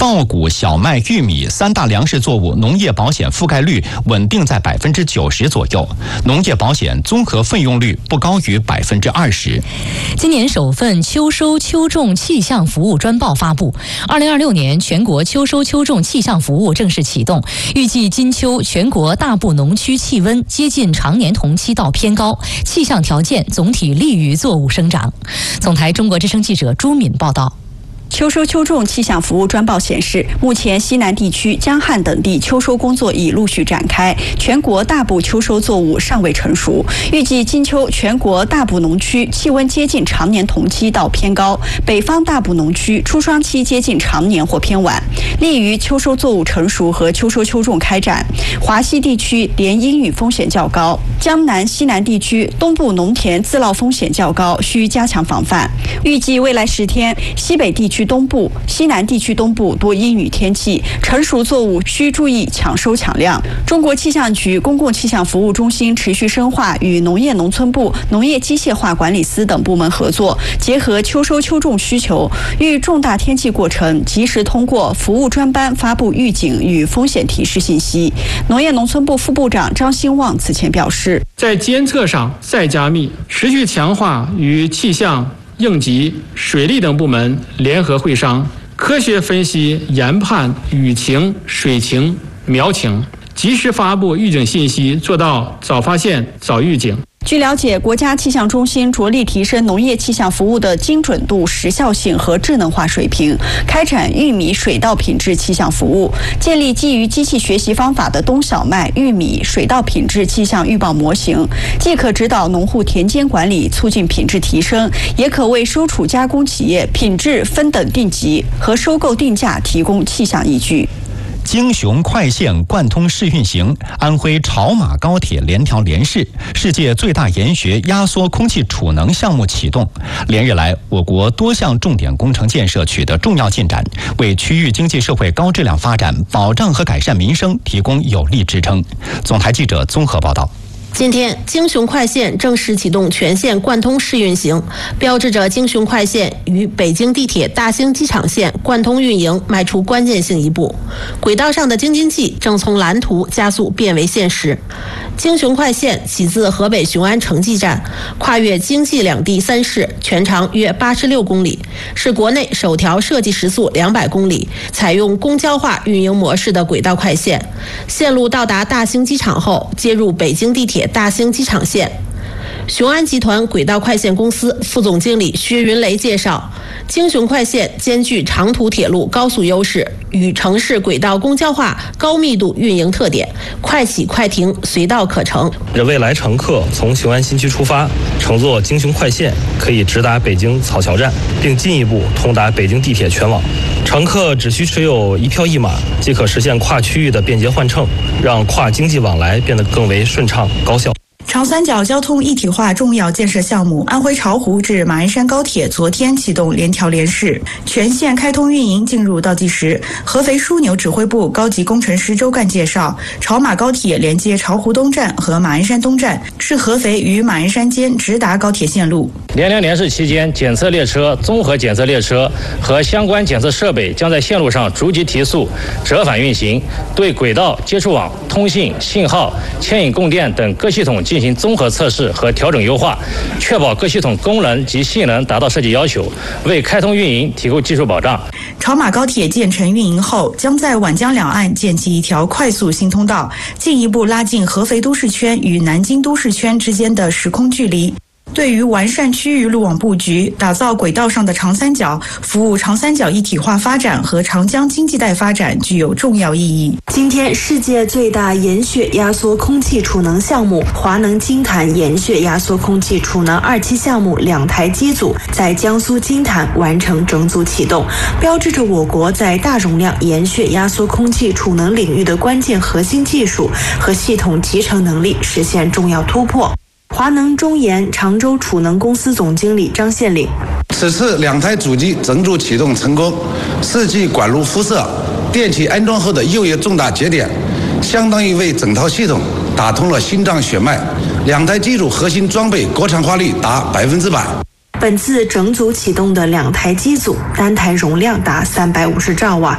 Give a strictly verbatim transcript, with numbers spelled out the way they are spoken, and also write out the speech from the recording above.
稻谷、小麦、玉米三大粮食作物农业保险覆盖率稳定在百分之九十左右，农业保险综合费用率不高于百分之二十。 今年首份秋收秋种气象服务专报发布，二零二六年全国秋收秋种气象服务正式启动，预计今秋全国大部农区气温接近常年同期到偏高，气象条件总体利于作物生长。总台中国之声记者朱敏报道。 秋收秋种气象服务专报显示，目前西南地区、江汉等地秋收工作已陆续展开，全国大部秋收作物尚未成熟。预计今秋全国大部农区气温接近常年同期到偏高，北方大部农区初霜期接近常年或偏晚，利于秋收作物成熟和秋收秋种开展。华西地区连阴雨风险较高，江南、西南地区东部农田自涝风险较高，需加强防范。预计未来十天，西北地区东部、西南地区东部多阴雨天气，成熟作物需注意抢收抢量。中国气象局公共气象服务中心持续深化与农业农村部、农业机械化管理司等部门合作，结合秋收秋种需求，遇重大天气过程及时通过服务专班发布预警与风险提示信息。农业农村部副部长张兴旺此前表示， 在监测上再加密，持续强化与气象、应急、水利等部门联合会商，科学分析研判雨情、水情、苗情，及时发布预警信息，做到早发现、早预警。 据了解，国家气象中心着力提升农业气象服务的精准度、时效性和智能化水平，开展玉米水稻品质气象服务，建立基于机器学习方法的冬小麦、玉米、水稻品质气象预报模型，既可指导农户田间管理，促进品质提升，也可为收储加工企业品质分等定级和收购定价提供气象依据。 京雄快线贯通试运行，安徽潮马高铁联调联试，世界最大研学压缩空气储能项目启动。连日来，我国多项重点工程建设取得重要进展，为区域经济社会高质量发展、保障和改善民生提供有力支撑。总台记者综合报道。 今天，京雄快线正式启动全线贯通试运行，标志着京雄快线与北京地铁大兴机场线贯通运营迈出关键性一步。轨道上的京津冀正从蓝图加速变为现实。京雄快线起自河北雄安城际站，跨越京冀两地三市，全长约八十六公里，是国内首条设计时速两百公里、采用公交化运营模式的轨道快线。线路到达大兴机场后，接入北京地铁大兴机场线。雄安集团轨道快线公司副总经理薛云雷介绍，京雄快线兼具长途铁路高速优势与城市轨道公交化高密度运营特点，快起快停，随到可乘。 未来乘客从雄安新区出发，乘坐京雄快线可以直达北京草桥站，并进一步通达北京地铁全网。乘客只需持有一票一码，即可实现跨区域的便捷换乘，让跨经济往来变得更为顺畅高效。 长三角交通一体化重要建设项目安徽巢湖至马鞍山高铁昨天启动联调联试，全线开通运营进入倒计时。合肥枢纽指挥部高级工程师周干介绍，潮马高铁连接巢湖东站和马鞍山东站，是合肥与马鞍山间直达高铁线路。 联调联试期间，检测列车、综合检测列车和相关检测设备将在线路上逐级提速、折返运行，对轨道、接触网、通信、信号、牵引供电等各系统进行综合测试和调整优化，确保各系统功能及性能达到设计要求，为开通运营提供技术保障。 潮马高铁建成运营后，将在皖江两岸建起一条快速新通道，进一步拉近合肥都市圈与南京都市圈之间的时空距离。对于完善区域路网布局，打造轨道上的长三角，服务长三角一体化发展和长江经济带发展具有重要意义。 今天，世界最大盐穴压缩空气储能项目华能金坛盐穴压缩空气储能二期项目两台机组在江苏金坛完成整组启动，标志着我国在大容量盐穴压缩空气储能领域的关键核心技术和系统集成能力实现重要突破。华能中盐常州储能公司总经理张宪岭， 此次两台主机整组启动成功，是继管路铺设、电气安装后的又一重大节点，相当于为整套系统打通了心脏血脉。两台机组核心装备国产化率达百分之百。 本次整组启动的两台机组，单台容量达三百五十兆瓦，